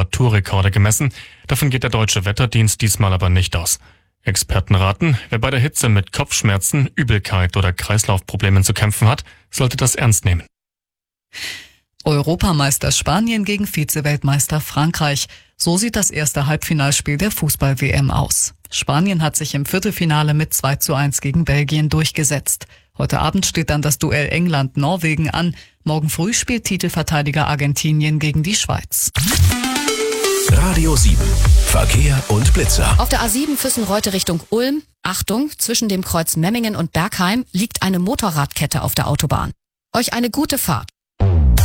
Temperaturrekorde gemessen. Davon geht der Deutsche Wetterdienst diesmal aber nicht aus. Experten raten, wer bei der Hitze mit Kopfschmerzen, Übelkeit oder Kreislaufproblemen zu kämpfen hat, sollte das ernst nehmen. Europameister Spanien gegen Vize-Weltmeister Frankreich. So sieht das erste Halbfinalspiel der Fußball-WM aus. Spanien hat sich im Viertelfinale mit 2:1 gegen Belgien durchgesetzt. Heute Abend steht dann das Duell England-Norwegen an. Morgen früh spielt Titelverteidiger Argentinien gegen die Schweiz. Radio 7. Verkehr und Blitzer. Auf der A7 Füssen-Reute Richtung Ulm. Achtung, zwischen dem Kreuz Memmingen und Bergheim liegt eine Motorradkette auf der Autobahn. Euch eine gute Fahrt.